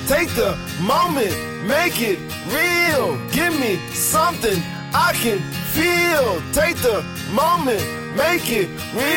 Take the moment, make it real. Give me something I can feel. Take the moment, make it real.